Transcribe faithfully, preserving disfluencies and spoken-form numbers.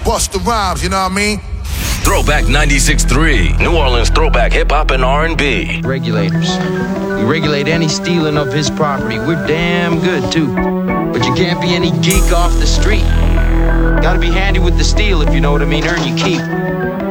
Busta Rhymes, you know what I mean? Throwback ninety-six point three, New Orleans throwback hip-hop and R and B. Regulators. We regulate any stealing of his property. We're damn good, too. But you can't be any geek off the street. Gotta be handy with the steel, if you know what I mean. Earn your keep.